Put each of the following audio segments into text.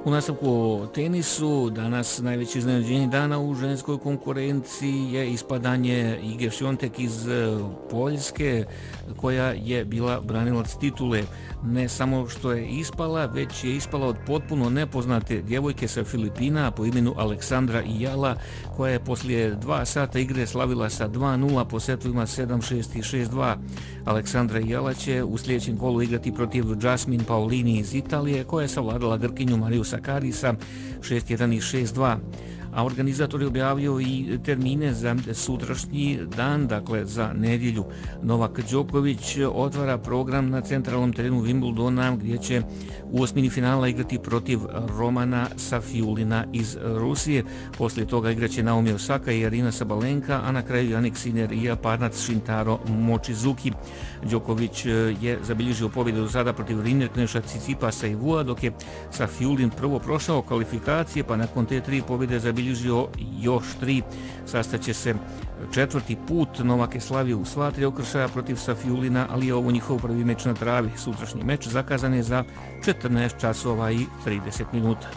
U nastavku o tenisu, danas najveće iznenađenje dana u ženskoj konkurenciji je ispadanje Ige Świątek iz Poljske, koja je bila branilac titule. Ne samo što je ispala, već je ispala od potpuno nepoznate djevojke sa Filipina po imenu Aleksandra Ayala, koja je poslije 2 sata igre slavila sa 2-0 po setovima 7-6 i 6-2. Aleksandra Ayala će u sljedećem kolu igrati protiv Jasmine Paolini iz Italije, koja je savladala Grkinju Mariju Sakarisa 6-1 i 6-2. A organizator je objavio i termine za sutrašnji dan, dakle za nedjelju. Novak Đoković otvara program na centralnom terenu Wimbledona, gdje će u osmini finala igrati protiv Romana Safiulina iz Rusije. Poslije toga igraće Naomi Osaka i Arina Sabalenka, a na kraju Jannik Sinner i Japanac Shintaro Mochizuki. Đoković je zabilježio pobjedu do sada protiv Rinderkneša, Tsitsipasa i Vua, dok je Safiulin prvo prošao kvalifikacije, pa nakon te 3 pobjede zabilježio još 3. Sastaće se 4. put. Novak je slavio u sva 3 okršaja protiv Safiulina, ali je ovo njihov prvi meč na travi. Sutrašnji meč zakazan je za 14 časova i 30 minuta.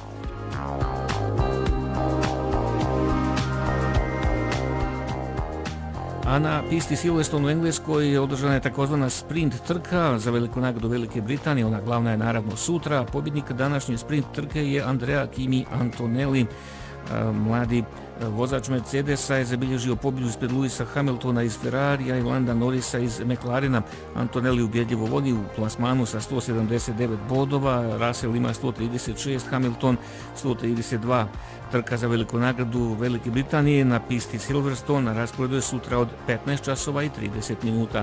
A na pisti Silverstone u Engleskoj održana je takozvana sprint trka za veliku nagradu Velike Britanije. Ona glavna je naravno sutra. Pobjednik današnje sprint trke je Andrea Kimi Antonelli. Mladi vozač Mercedesa je zabilježio pobjedu ispred Lewisa Hamiltona iz Ferrarija i Landa Norrisa iz McLarena. Antonelli ubjedljivo vodi u plasmanu sa 179 bodova, Russell ima 136, Hamilton 132. Trka za veliku nagradu Velike Britanije na pisti Silverstone rasporedu je sutra od 15 časova i 30 minuta.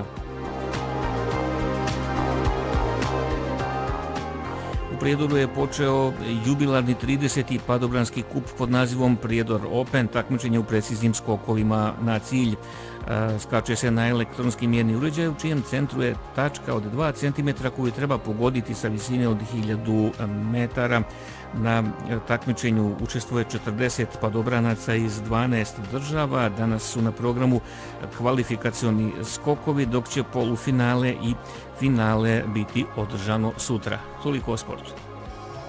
U Prijedoru je počeo jubilarni 30. padobranski kup pod nazivom Prijedor Open, takmičenje u preciznim skokovima na cilj. Skače se na elektronski mjerni uređaj u čijem centru je tačka od 2 cm koju treba pogoditi sa visine od 1000 metara. Na takmičenju učestvuje 40 padobranaca iz 12 država. Danas su na programu kvalifikacioni skokovi, dok će polufinale i finale biti održano sutra. Toliko o sportu.